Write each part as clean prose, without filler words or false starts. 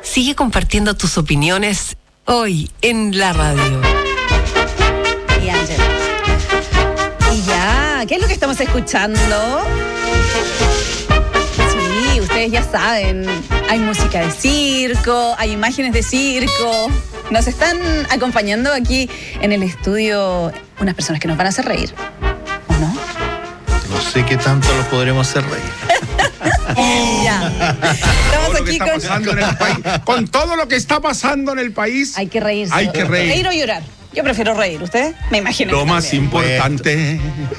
Sigue compartiendo tus opiniones hoy en la radio. Y Ángela. Y ya, ¿qué es lo que estamos escuchando? Sí, ustedes ya saben, hay música de circo, hay imágenes de circo. Nos están acompañando aquí en el estudio unas personas que nos van a hacer reír, ¿o no? No sé qué tanto los podremos hacer reír. Ya. Estamos aquí con todo lo que está pasando en el país. Hay que reírse. Hay que reír. ¿Reír o llorar? Yo prefiero reír, ¿usted? Me imagino. Lo más importante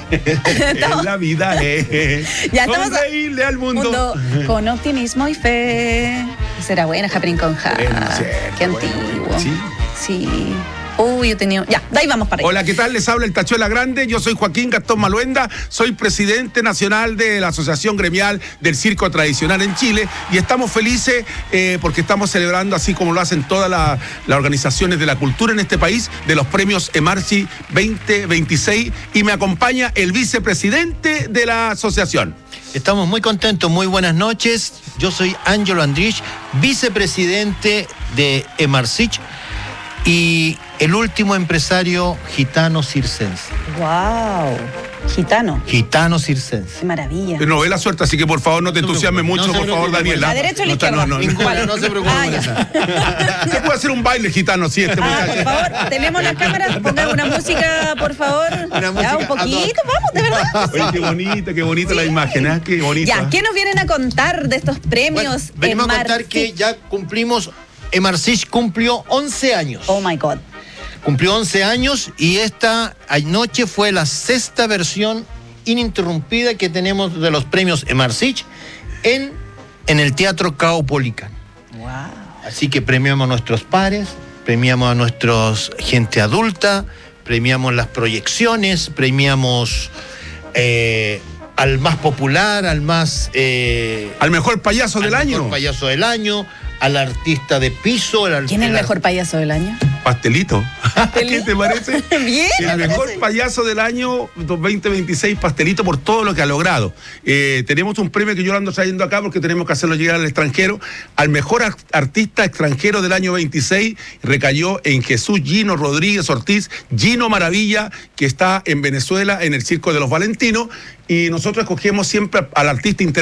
en la vida es sonreírle al mundo. Con optimismo y fe. Será buena, Japrín con Ja. Qué antiguo. Sí. Sí. Uy, yo tenía... Ya, de ahí vamos para allá. Hola, ¿qué tal? Les habla el Tachuela Grande. Yo soy Joaquín Gastón Maluenda. Soy presidente nacional de la Asociación Gremial del Circo Tradicional en Chile. Y estamos felices porque estamos celebrando, así como lo hacen todas las organizaciones de la cultura en este país, de los premios Emarchi 2026. Y me acompaña el vicepresidente de la asociación. Estamos muy contentos, muy buenas noches. Yo soy Ángelo Andrich, vicepresidente de Emarcich y el último empresario gitano circense. ¡Wow! Gitano. Gitano circense. ¡Qué maravilla! No ve la suerte, así que por favor no te entusiasmes mucho, por favor, Daniela. ¿A derecha o a la izquierda? No se preocupe. Se puede hacer un baile gitano, sí, este muchacho. Por favor, tenemos las cámaras, pongan una música, por favor. Una música, ya, un poquito, vamos, de verdad. Oye, qué bonita la imagen, ¿eh? Qué bonita. Ya, ¿qué nos vienen a contar de estos premios? Bueno, venimos a contar que ya cumplimos, Emarcich cumplió 11 años. Oh my God. Cumplió 11 años y esta anoche fue la 6ª versión ininterrumpida que tenemos de los premios Emarcich en el Teatro Caupolicán. Wow. Así que premiamos a nuestros pares, premiamos a nuestra gente adulta, premiamos las proyecciones, premiamos al más popular, al mejor payaso del año. Al mejor payaso del año, al artista de piso. ¿Quién es el mejor payaso del año? Pastelito. ¿Qué te parece? Bien. El mejor payaso del año 2026, Pastelito, por todo lo que ha logrado. Tenemos un premio que yo lo ando trayendo acá porque tenemos que hacerlo llegar al extranjero. Al mejor artista extranjero del año 26 recayó en Jesús Gino Rodríguez Ortiz, Gino Maravilla, que está en Venezuela en el Circo de los Valentinos. Y nosotros escogemos siempre al artista internacional.